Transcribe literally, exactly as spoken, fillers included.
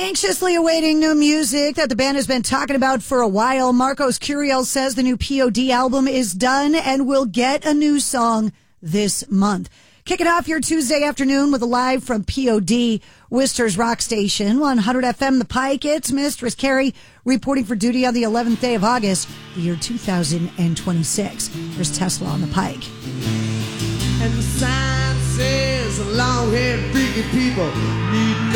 Anxiously awaiting new music that the band has been talking about for a while. Marcos Curiel says the new P O D album is done and will get a new song this month. Kicking off your Tuesday afternoon with a live from P O D, Worcester's rock station, one hundred F M The Pike. It's Mistress Carrie reporting for duty on the eleventh day of August, the year two thousand twenty-six. There's Tesla on the Pike. And the sign says long-haired freaky people need